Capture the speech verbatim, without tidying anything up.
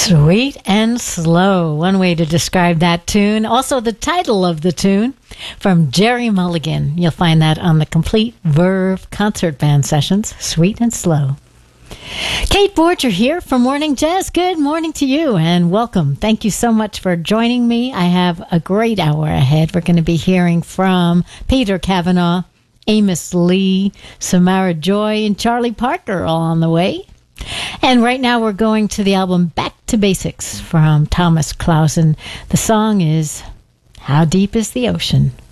Sweet and Slow, one way to describe that tune. Also the title of the tune from Jerry Mulligan. You'll find that on the Complete Verve Concert Band Sessions, Sweet and Slow. Kate Borger here from Morning Jazz. Good morning to you and welcome. Thank you so much for joining me. I have a great hour ahead. We're going to be hearing from Peter Cavanaugh, Amos Lee, Samara Joy, and Charlie Parker all on the way. And right now we're going to the album Back to Basics from Thomas Clausen. The song is How Deep is the Ocean?